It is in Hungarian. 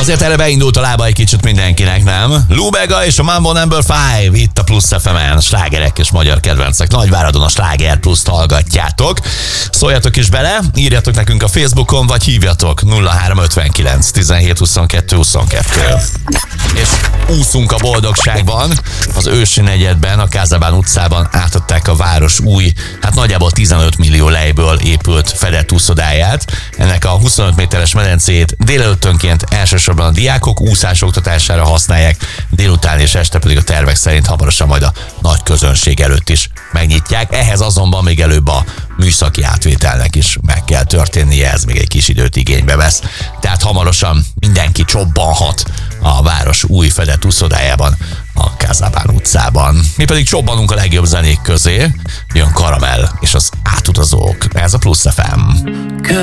Azért erre beindult a lába egy kicsit mindenkinek, nem? Lou Bega és a Mambo No. 5 itt a Plusz FM-en, slágerek és magyar kedvencek. Nagyváradon a Sláger Pluszt hallgatjátok. Szóljatok is bele, írjatok nekünk a Facebookon, vagy hívjatok 0359 17 22 22. És úszunk a boldogságban. Az Ősi negyedben, a Kázabán utcában átadták a város új, hát nagyjából 15 millió lejből épült fedett úszodáját. Ennek a 25 méteres medencét délelőttönként elsősorban a diákok úszás oktatására használják, délután és este pedig a tervek szerint hamarosan majd a nagy közönség előtt is megnyitják. Ehhez azonban még előbb a műszaki átvételnek is meg kell történnie, ez még egy kis időt igénybe vesz. Tehát hamarosan mindenki csobbanhat a város új fedett úszodájában, a Kázabán utcában. Mi pedig csobbanunk a legjobb zenék közé, jön Karamell és az Átutazók. Ez a Plusz FM.